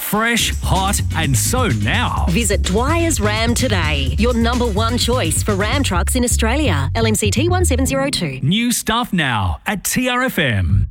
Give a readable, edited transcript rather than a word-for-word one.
Fresh, hot and so now. Visit Dwyer's Ram today. Your number one choice for Ram trucks in Australia. LMCT 1702. New stuff now at TRFM.